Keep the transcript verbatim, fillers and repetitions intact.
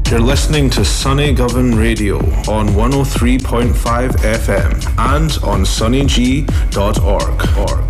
You're listening to Sunny Govan Radio on one oh three point five F M and on sunny g dot org.